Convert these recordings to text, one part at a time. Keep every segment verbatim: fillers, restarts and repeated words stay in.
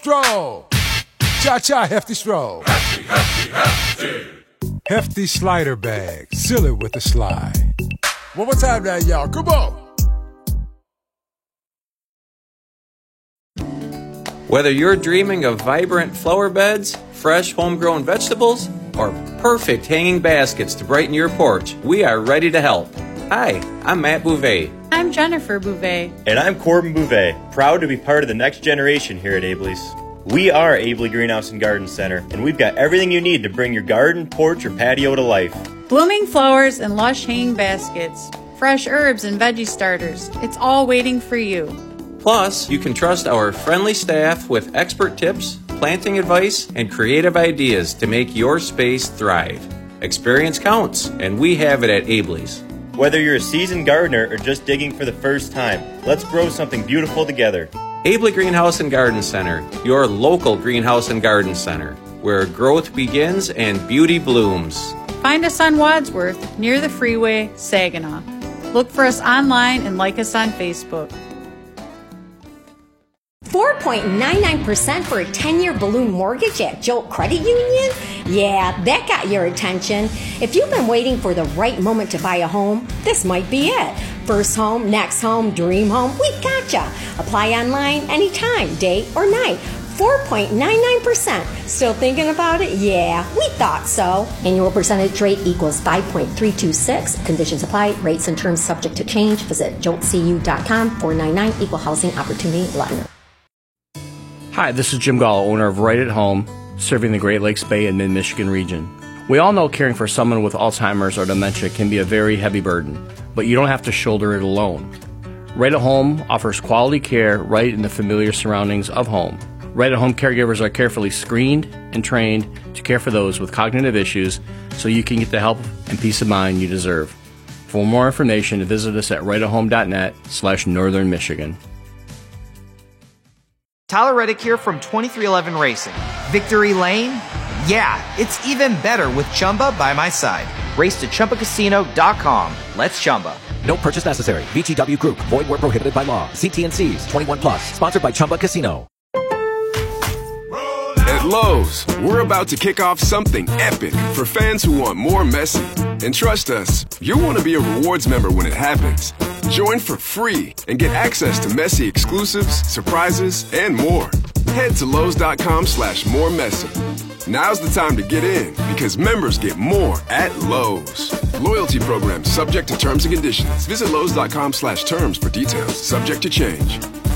Stroll. Cha-cha, hefty stroll. Hefty, hefty, hefty. Hefty slider bag. Seal it with a slide. One more time now, y'all. Come on. Whether you're dreaming of vibrant flower beds, fresh homegrown vegetables, or perfect hanging baskets to brighten your porch, we are ready to help. Hi, I'm Matt Bouvet. I'm Jennifer Bouvet. And I'm Corbin Bouvet, proud to be part of the next generation here at Abley's. We are Abley Greenhouse and Garden Center, and we've got everything you need to bring your garden, porch, or patio to life. Blooming flowers and lush hanging baskets, fresh herbs and veggie starters. It's all waiting for you. Plus, you can trust our friendly staff with expert tips, planting advice, and creative ideas to make your space thrive. Experience counts, and we have it at Abley's. Whether you're a seasoned gardener or just digging for the first time, let's grow something beautiful together. Abley Greenhouse and Garden Center, your local greenhouse and garden center, where growth begins and beauty blooms. Find us on Wadsworth, near the freeway, Saginaw. Look for us online and like us on Facebook. four point nine nine percent for a ten-year balloon mortgage at Jolt Credit Union? Yeah, that got your attention. If you've been waiting for the right moment to buy a home, this might be it. First home, next home, dream home, we gotcha. Apply online anytime, day or night. four point nine nine percent. Still thinking about it? Yeah, we thought so. Annual percentage rate equals five point three two six. Conditions apply. Rates and terms subject to change. Visit jolt c u dot com. four nine nine Equal Housing Opportunity Lender. Hi, this is Jim Gallo, owner of Right at Home, serving the Great Lakes Bay and Mid-Michigan region. We all know caring for someone with Alzheimer's or dementia can be a very heavy burden, but you don't have to shoulder it alone. Right at Home offers quality care right in the familiar surroundings of home. Right at Home caregivers are carefully screened and trained to care for those with cognitive issues so you can get the help and peace of mind you deserve. For more information, visit us at right at home dot net slash northern Michigan. Tyler Reddick here from twenty-three eleven Racing. Victory Lane? Yeah, it's even better with Chumba by my side. Race to Chumba Casino dot com. Let's Chumba. No purchase necessary. V G W Group. Void where prohibited by law. See T and C's. twenty-one plus. Sponsored by Chumba Casino. At Lowe's, we're about to kick off something epic for fans who want more Messi. And trust us, you'll want to be a rewards member when it happens. Join for free and get access to Messi exclusives, surprises, and more. Head to Lowe's.com slash more Messi. Now's the time to get in because members get more at Lowe's. Loyalty program subject to terms and conditions. Visit Lowe's.com slash terms for details. Subject to change.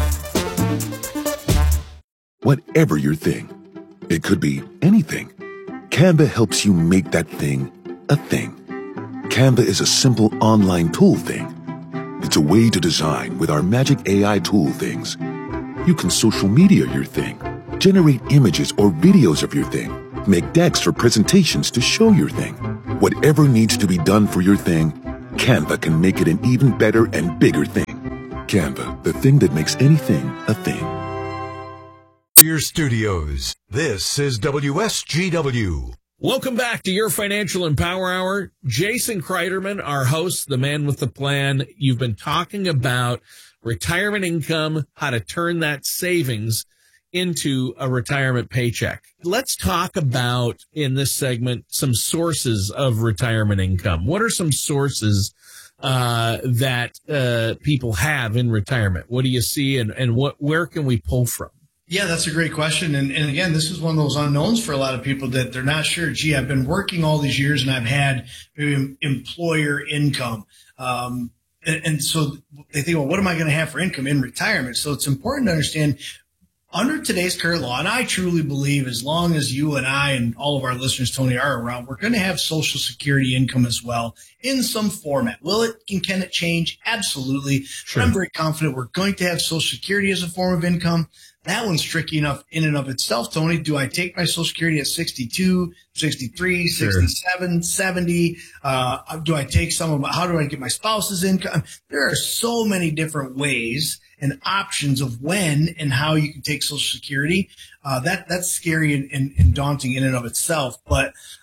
Whatever your thing, it could be anything. Canva helps you make that thing a thing. Canva is a simple online tool thing. It's a way to design with our magic A I tool things. You can social media your thing, generate images or videos of your thing, make decks for presentations to show your thing. Whatever needs to be done for your thing, Canva can make it an even better and bigger thing. Canva, the thing that makes anything a thing. Your studios. This is W S G W. Welcome back to your Financial Empower Hour. Jason Kreiderman, our host, the man with the plan. You've been talking about retirement income, how to turn that savings into a retirement paycheck. Let's talk about, in this segment, some sources of retirement income. What are some sources uh, that uh, people have in retirement? What do you see, and, and what where can we pull from? Yeah, that's a great question. And, and again, this is one of those unknowns for a lot of people that they're not sure, gee, I've been working all these years and I've had maybe employer income. Um, and, and so they think, well, what am I going to have for income in retirement? So it's important to understand under today's current law, and I truly believe as long as you and I and all of our listeners, Tony, are around, we're going to have Social Security income as well in some format. Will it, can, can it change? Absolutely. Sure. But I'm very confident we're going to have Social Security as a form of income. That one's tricky enough in and of itself, Tony. Do I take my Social Security at sixty-two, sixty-three, sure. sixty-seven, seventy? Uh, do I take some of my, how do I get my spouse's income? There are so many different ways and options of when and how you can take Social Security. Uh, that, that's scary and, and, and daunting in and of itself. But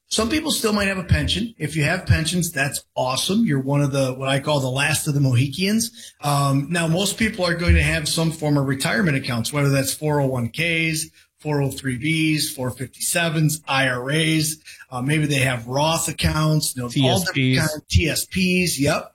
Some people still might have a pension. If you have pensions, that's awesome. You're one of the, what I call the last of the Mohicans. Um, now, most people are going to have some form of retirement accounts, whether that's four oh one k's, four oh three b's, four fifty-sevens, I R As. Uh, maybe they have Roth accounts, you know, T S Ps. all different kinds of T S Ps. Yep.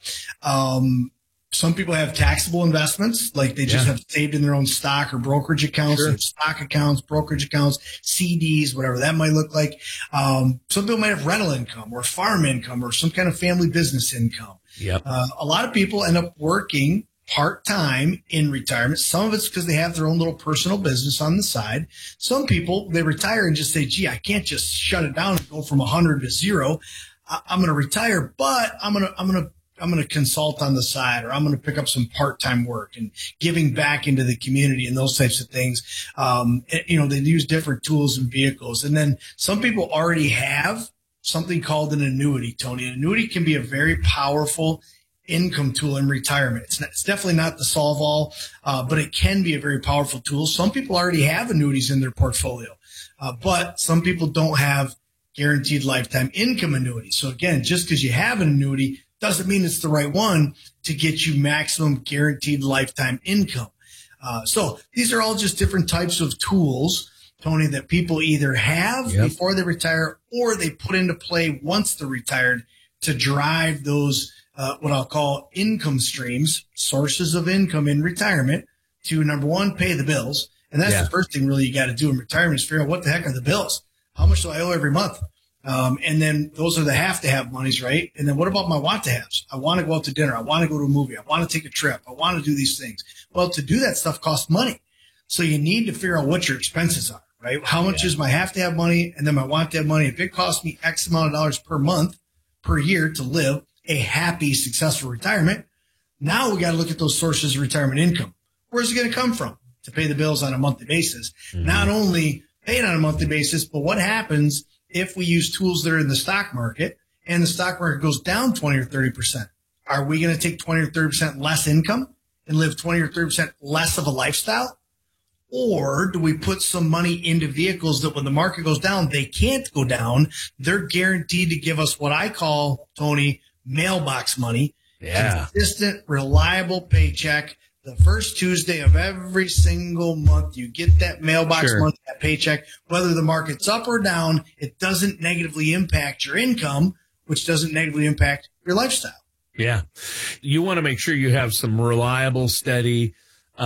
Um, Some people have taxable investments, like they just Yeah. have saved in their own stock or brokerage accounts, Sure. or stock accounts, brokerage accounts, C Ds, whatever that might look like. Um, some people might have rental income or farm income or some kind of family business income. Yep. Uh, a lot of people end up working part-time in retirement. Some of it's because they have their own little personal business on the side. Some people, they retire and just say, gee, I can't just shut it down and go from one hundred to zero. I- I'm going to retire, but I'm going to, I'm going to, I'm going to consult on the side, or I'm going to pick up some part-time work and giving back into the community and those types of things. Um, and, you know, they use different tools and vehicles. And then some people already have something called an annuity, Tony. An annuity can be a very powerful income tool in retirement. It's, not, it's definitely not the solve all, uh, but it can be a very powerful tool. Some people already have annuities in their portfolio, uh, but some people don't have guaranteed lifetime income annuities. So again, just because you have an annuity doesn't mean it's the right one to get you maximum guaranteed lifetime income. Uh, so these are all just different types of tools, Tony, that people either have Yep. before they retire or they put into play once they're retired to drive those, uh, what I'll call income streams, sources of income in retirement to, number one, pay the bills. And that's Yeah. the first thing really you got to do in retirement is figure out what the heck are the bills? How much do I owe every month? Um, and then those are the have to have monies, right? And then what about my want to haves? I want to go out to dinner. I want to go to a movie. I want to take a trip. I want to do these things. Well, to do that stuff costs money. So you need to figure out what your expenses are, right? How much Yeah. is my have to have money? And then my want to have money. If it costs me X amount of dollars per month, per year to live a happy, successful retirement, now we got to look at those sources of retirement income. Where's it going to come from to pay the bills on a monthly basis? Mm-hmm. Not only pay it on a monthly basis, but what happens if we use tools that are in the stock market and the stock market goes down twenty or thirty percent? Are we going to take twenty or thirty percent less income and live twenty or thirty percent less of a lifestyle? Or do we put some money into vehicles that when the market goes down, they can't go down? They're guaranteed to give us what I call, Tony, mailbox money. Yeah. Consistent, reliable paycheck. The first Tuesday of every single month, you get that mailbox Sure. money, that paycheck. Whether the market's up or down, it doesn't negatively impact your income, which doesn't negatively impact your lifestyle. Yeah. You want to make sure you have some reliable, steady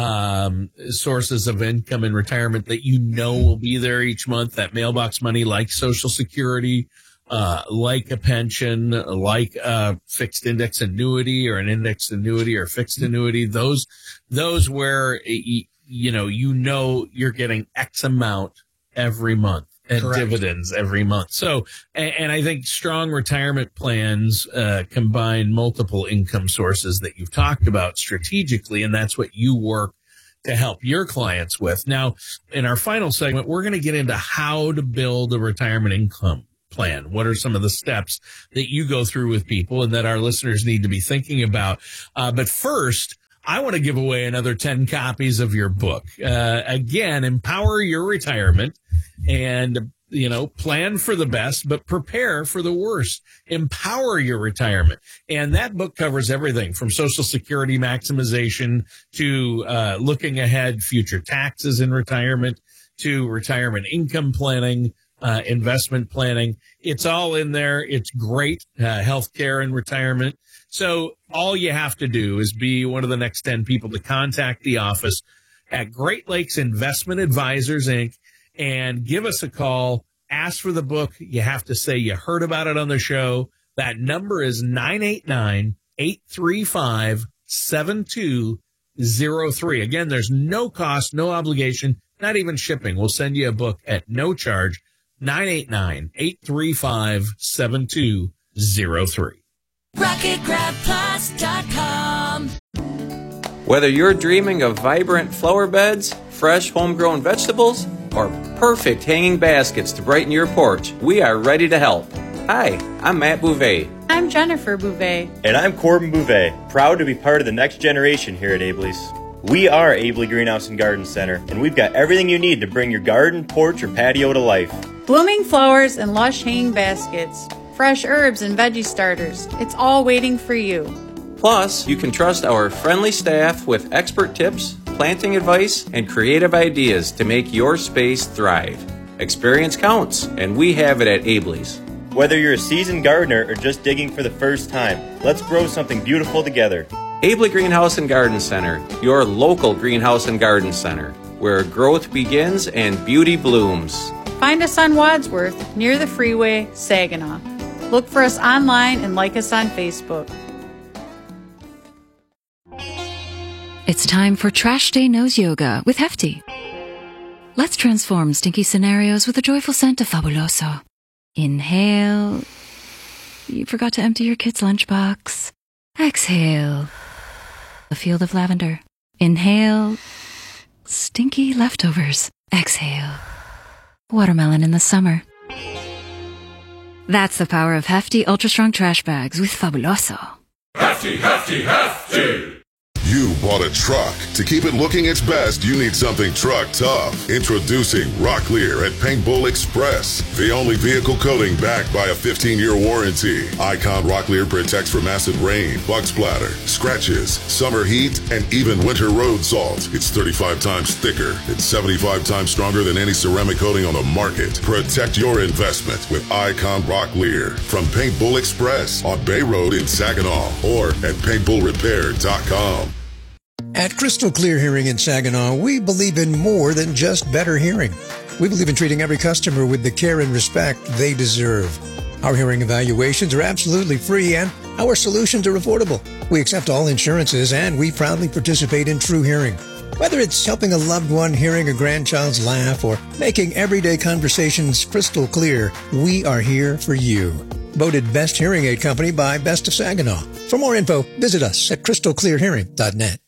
um, sources of income in retirement that you know will be there each month. That mailbox money, like Social Security, uh, like a pension, like a fixed index annuity or an indexed annuity or fixed annuity. Those, those where, you know, you know, you're getting X amount every month. And Correct. dividends every month. So, and, and I think strong retirement plans uh, combine multiple income sources that you've talked about strategically, and that's what you work to help your clients with. Now, in our final segment, we're going to get into how to build a retirement income plan. What are some of the steps that you go through with people and that our listeners need to be thinking about? Uh, but first, I want to give away another ten copies of your book. Uh, again, Empower Your Retirement. And, you know, plan for the best, but prepare for the worst. Empower your retirement. And that book covers everything from Social Security maximization to uh, looking ahead, future taxes in retirement, to retirement income planning, uh, investment planning. It's all in there. It's great. Uh, healthcare in retirement. So all you have to do is be one of the next ten people to contact the office at Great Lakes Investment Advisors, Incorporated, and give us a call. Ask for the book. You have to say you heard about it on the show. That number is nine eight nine, eight three five, seven two zero three. Again, there's no cost, no obligation, not even shipping. We'll send you a book at no charge. nine eight nine, eight three five, seven two zero three. rocket grab plus dot com. Whether you're dreaming of vibrant flower beds, fresh homegrown vegetables, or perfect hanging baskets to brighten your porch, we are ready to help. Hi, I'm Matt Bouvet. I'm Jennifer Bouvet. And I'm Corbin Bouvet, proud to be part of the next generation here at Abley's. We are Abley Greenhouse and Garden Center, and we've got everything you need to bring your garden, porch, or patio to life. Blooming flowers and lush hanging baskets, fresh herbs and veggie starters. It's all waiting for you. Plus, you can trust our friendly staff with expert tips, planting advice, and creative ideas to make your space thrive. Experience counts, and we have it at Abley's. Whether you're a seasoned gardener or just digging for the first time, let's grow something beautiful together. Abley Greenhouse and Garden Center, your local greenhouse and garden center, where growth begins and beauty blooms. Find us on Wadsworth, near the freeway, Saginaw. Look for us online and like us on Facebook. It's time for Trash Day Nose Yoga with Hefty. Let's transform stinky scenarios with a joyful scent of Fabuloso. Inhale. You forgot to empty your kid's lunchbox. Exhale. A field of lavender. Inhale. Stinky leftovers. Exhale. Watermelon in the summer. That's the power of Hefty Ultra Strong Trash Bags with Fabuloso. Hefty, hefty, hefty! You bought a truck. To keep it looking its best, you need something truck tough. Introducing Rocklear at Paint Bull Express. The only vehicle coating backed by a fifteen-year warranty. Icon Rocklear protects from acid rain, bug splatter, scratches, summer heat, and even winter road salt. It's thirty-five times thicker. It's seventy-five times stronger than any ceramic coating on the market. Protect your investment with Icon Rocklear from Paint Bull Express on Bay Road in Saginaw or at paint bull repair dot com. At Crystal Clear Hearing in Saginaw, we believe in more than just better hearing. We believe in treating every customer with the care and respect they deserve. Our hearing evaluations are absolutely free and our solutions are affordable. We accept all insurances and we proudly participate in True Hearing. Whether it's helping a loved one hearing a grandchild's laugh or making everyday conversations crystal clear, we are here for you. Voted Best Hearing Aid Company by Best of Saginaw. For more info, visit us at crystal clear hearing dot net.